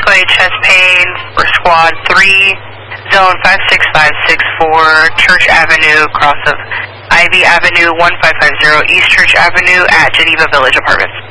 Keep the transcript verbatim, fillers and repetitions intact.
X-ray chest pain for squad three, zone five six five six four, Church Avenue, cross of Ivy Avenue, one five five zero East Church Avenue at Geneva Village Apartments.